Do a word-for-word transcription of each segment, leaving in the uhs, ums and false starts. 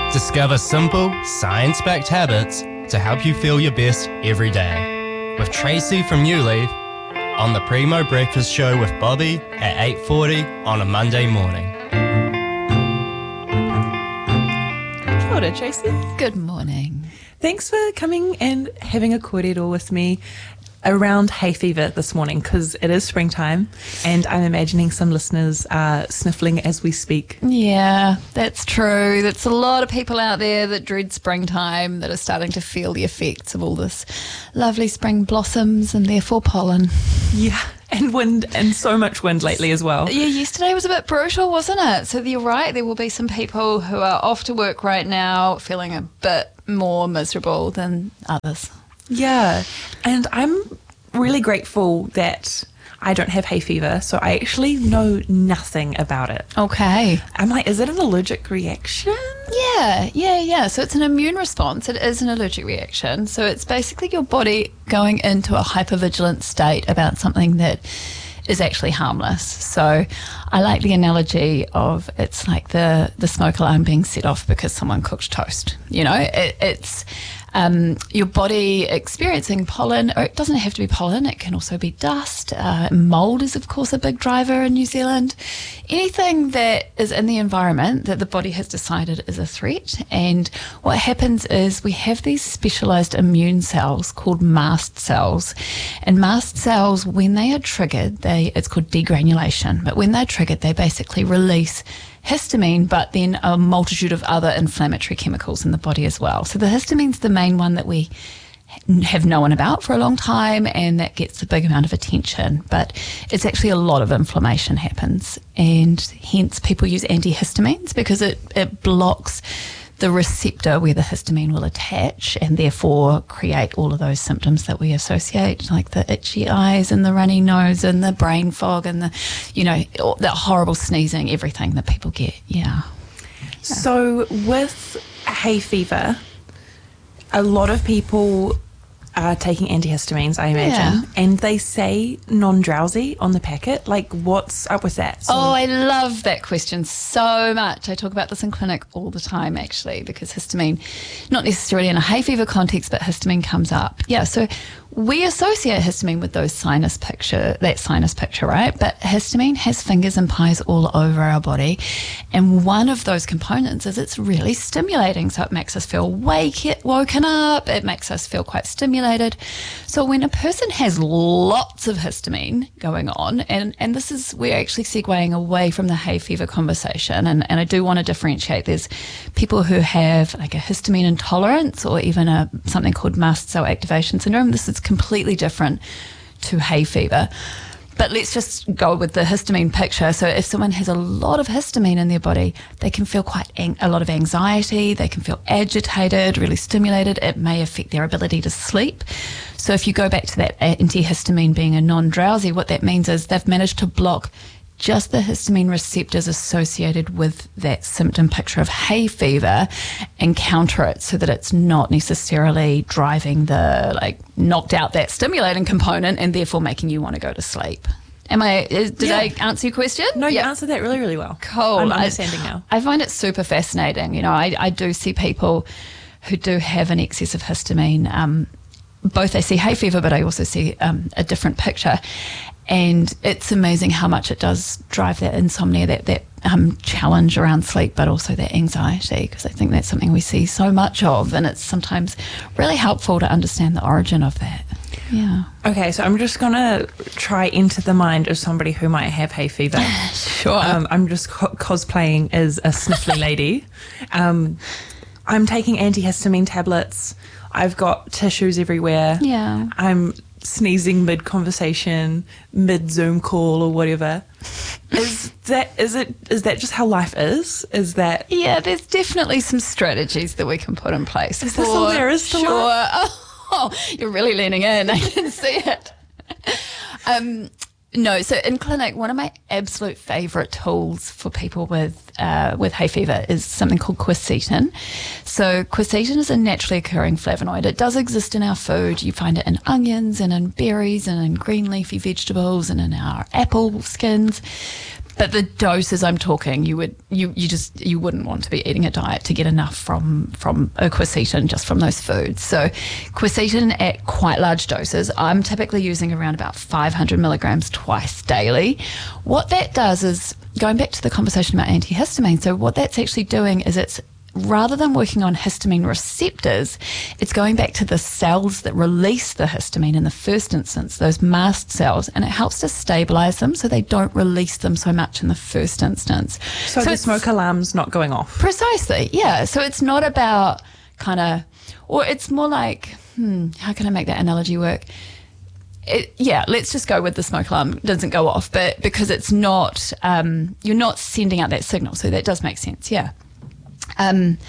Discover simple, science-backed habits to help you feel your best every day. With Tracy from New Leaf on the Primo Breakfast Show with Bobby at eight forty on a Monday morning. Kia ora, Tracy. Good morning. Thanks for coming and having a kōrero with me around hay fever this morning, because it is springtime and I'm imagining some listeners are sniffling as we speak. Yeah, that's true. There's a lot of people out there that dread springtime that are starting to feel the effects of all this lovely spring blossoms and therefore pollen. Yeah, and wind, and so much wind lately as well. Yeah, yesterday was a bit brutal, wasn't it? So you're right, there will be some people who are off to work right now feeling a bit more miserable than others. Yeah, and I'm really grateful that I don't have hay fever, so I actually know nothing about it. Okay. I'm like, is it an allergic reaction? Yeah, yeah, yeah. So it's an immune response. It is an allergic reaction. So it's basically your body going into a hypervigilant state about something that is actually harmless. So I like the analogy of it's like the, the smoke alarm being set off because someone cooked toast. You know, it, it's um, your body experiencing pollen, or it doesn't have to be pollen, it can also be dust. Uh, mold is, of course, a big driver in New Zealand. Anything that is in the environment that the body has decided is a threat. And what happens is we have these specialised immune cells called mast cells. And mast cells, when they are triggered, they it's called degranulation. But when they're triggered, they basically release histamine, but then a multitude of other inflammatory chemicals in the body as well. So the histamine's the main one that we have known about for a long time, and that gets a big amount of attention, but it's actually a lot of inflammation happens, and hence people use antihistamines because it, it blocks the receptor where the histamine will attach and therefore create all of those symptoms that we associate, like the itchy eyes and the runny nose and the brain fog and the, you know, that horrible sneezing, everything that people get. Yeah. So with hay fever, a lot of people are taking antihistamines, I imagine, Yeah. and they say non-drowsy on the packet. Like, what's up with that? So Oh, I love that question so much. I talk about this in clinic all the time, actually, because histamine, not necessarily in a hay fever context, but histamine comes up. Yeah, so we associate histamine with those sinus picture, that sinus picture, right? But histamine has fingers and pies all over our body. And one of those components is it's really stimulating. So it makes us feel wake, woken up. It makes us feel quite stimulated. So when a person has lots of histamine going on, and, and this is, we're actually segueing away from the hay fever conversation. And, and I do want to differentiate. There's people who have like a histamine intolerance or even a something called mast cell activation syndrome. This is completely different to hay fever. But let's just go with the histamine picture. So if someone has a lot of histamine in their body, they can feel quite ang- a lot of anxiety, they can feel agitated, really stimulated. It may affect their ability to sleep. So if you go back to that antihistamine being a non-drowsy, what that means is they've managed to block just the histamine receptors associated with that symptom picture of hay fever and counter it so that it's not necessarily driving the, like, knocked out that stimulating component and therefore making you want to go to sleep. Am I, is, did Yeah. I answer your question? no, you Yeah. answered that really, really well. Cool. I'm I- understanding now. I find it super fascinating. You know, I, I do see people who do have an excess of histamine. Um, both I see hay fever, but I also see um, a different picture. And it's amazing how much it does drive that insomnia, that, that um, challenge around sleep, but also that anxiety, because I think that's something we see so much of, and it's sometimes really helpful to understand the origin of that. Yeah. Okay, so I'm just going to try into the mind of somebody who might have hay fever. Sure. Um, I'm just co- cosplaying as a sniffly lady. Um, I'm taking antihistamine tablets. I've got tissues everywhere. Yeah. I'm sneezing mid-conversation, mid-Zoom call or whatever. Is that is it? Is that just how life is? Is that... Yeah, there's definitely some strategies that we can put in place. Is this all there is to sure. life? Oh, you're really leaning in. I can see it. Um, no, so in clinic, one of my absolute favourite tools for people with uh, with hay fever is something called quercetin. So quercetin is a naturally occurring flavonoid. It does exist in our food. You find it in onions and in berries and in green leafy vegetables and in our apple skins. But the doses I'm talking, you would you, you just you wouldn't want to be eating a diet to get enough from from a quercetin just from those foods. So quercetin at quite large doses, I'm typically using around about five hundred milligrams twice daily. What that does is, going back to the conversation about antihistamine, so what that's actually doing is it's, rather than working on histamine receptors, it's going back to the cells that release the histamine in the first instance, those mast cells, and it helps to stabilize them so they don't release them so much in the first instance. So, so the smoke alarm's not going off. Precisely, yeah. So it's not about kind of, or it's more like, hmm, how can I make that analogy work? It, yeah, let's just go with the smoke alarm doesn't go off, but because it's not, um, you're not sending out that signal, so that does make sense, yeah. Um,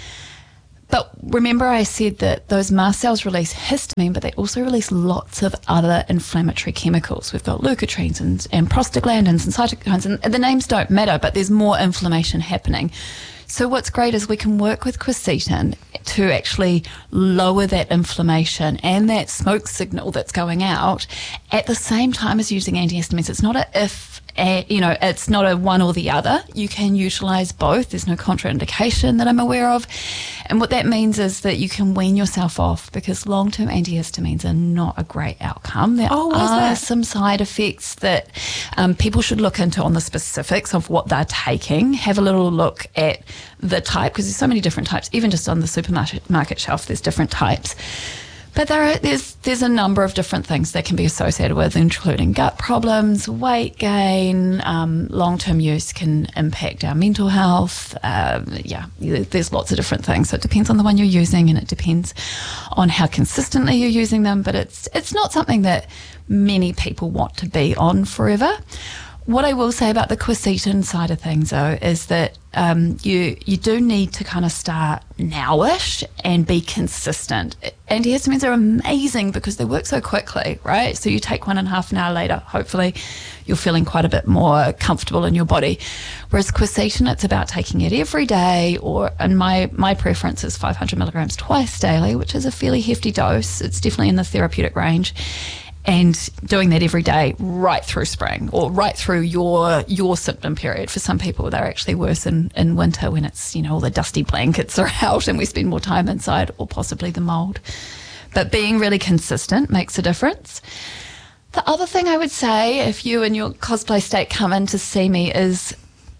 but remember I said that those mast cells release histamine, but they also release lots of other inflammatory chemicals. We've got leukotrienes and, and prostaglandins and cytokines, and the names don't matter, but there's more inflammation happening. So what's great is we can work with quercetin to actually lower that inflammation and that smoke signal that's going out at the same time as using antihistamines. It's not a if, a, you know, it's not a one or the other. You can utilize both. There's no contraindication that I'm aware of. And what that means is that you can wean yourself off, because long-term antihistamines are not a great outcome. There oh, are that? some side effects that um, people should look into on the specifics of what they're taking. Have a little look at the type, because there's so many different types. Even just on the supermarket market shelf, there's different types. But there are, there's there's a number of different things that can be associated with, including gut problems, weight gain, um, long-term use can impact our mental health. Um, yeah, there's lots of different things. So it depends on the one you're using, and it depends on how consistently you're using them. But it's it's not something that many people want to be on forever. What I will say about the quercetin side of things, though, is that um, you you do need to kind of start nowish and be consistent. Antihistamines are amazing because they work so quickly, right? So you take one and a half an hour later, hopefully you're feeling quite a bit more comfortable in your body. Whereas quercetin, it's about taking it every day, or, and my, my preference is five hundred milligrams twice daily, which is a fairly hefty dose. It's definitely in the therapeutic range. And doing that every day right through spring, or right through your your symptom period. For some people, they're actually worse in, in winter when it's, you know, all the dusty blankets are out and we spend more time inside, or possibly the mold. But being really consistent makes a difference. The other thing I would say, if you in your cosplay state come in to see me, is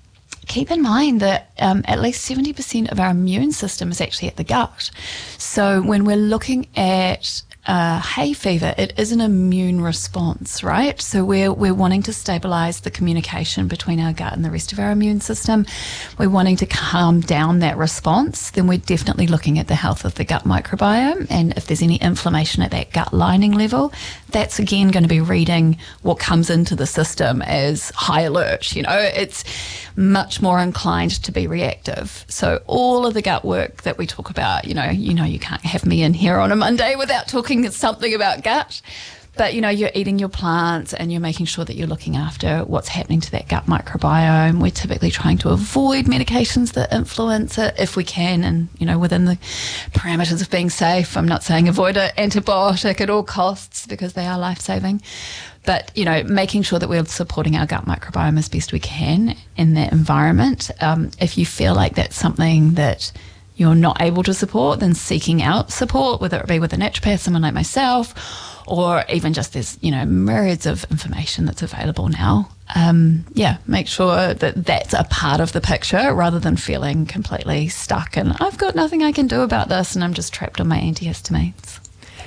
keep in mind that um, at least seventy percent of our immune system is actually at the gut. So when we're looking at Uh, hay fever, it is an immune response, right? So we're we're wanting to stabilize the communication between our gut and the rest of our immune system. We're wanting to calm down that response. Then we're definitely looking at the health of the gut microbiome, and if there's any inflammation at that gut lining level, that's again going to be reading what comes into the system as high alert. You know, it's much more inclined to be reactive. So all of the gut work that we talk about, you know, you know, you can't have me in here on a Monday without talking something about gut. But, you know, you're eating your plants and you're making sure that you're looking after what's happening to that gut microbiome. We're typically trying to avoid medications that influence it if we can, and, you know, within the parameters of being safe. I'm not saying avoid an antibiotic at all costs, because they are life-saving. But, you know, making sure that we're supporting our gut microbiome as best we can in that environment. Um, if you feel like that's something that you're not able to support, then seeking out support, whether it be with a naturopath, someone like myself, or even just there's, you know, myriads of information that's available now. Um, yeah, make sure that that's a part of the picture, rather than feeling completely stuck and I've got nothing I can do about this and I'm just trapped on my antihistamines.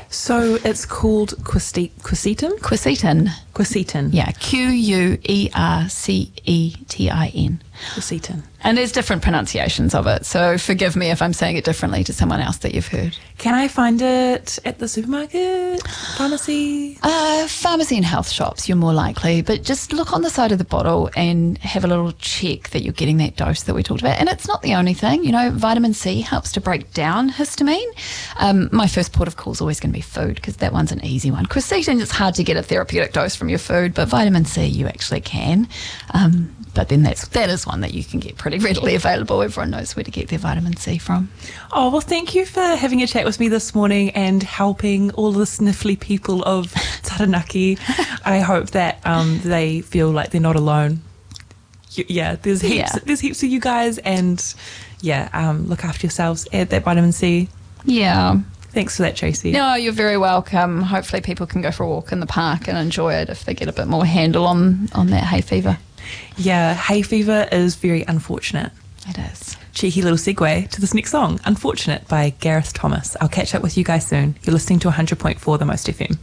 So it's called quercetin? Quercetin. Quercetin. Yeah, Q U E R C E T I N. Quercetin. And there's different pronunciations of it, so forgive me if I'm saying it differently to someone else that you've heard. Can I find it at the supermarket, pharmacy? Uh, pharmacy and health shops, you're more likely, but just look on the side of the bottle and have a little check that you're getting that dose that we talked about. And it's not the only thing, you know, vitamin C helps to break down histamine. Um, my first port of call is always going to be food, because that one's an easy one. Quercetin, it's hard to get a therapeutic dose from your food, but vitamin C you actually can. Um, But then that's, that is one that you can get pretty readily available. Everyone knows where to get their vitamin C from. Oh, well, thank you for having a chat with me this morning and helping all the sniffly people of Taranaki. I hope that um, they feel like they're not alone. y- yeah, there's heaps, Yeah. there's heaps of you guys, and yeah, um, look after yourselves. Add that vitamin C. Yeah. Thanks for that, Tracy. No, you're very welcome. Hopefully people can go for a walk in the park and enjoy it if they get a bit more handle on, on that hay fever. Yeah, hay fever is very unfortunate. It is. Cheeky little segue to this next song, Unfortunate by Gareth Thomas. I'll catch up with you guys soon. You're listening to one hundred point four The Most F M.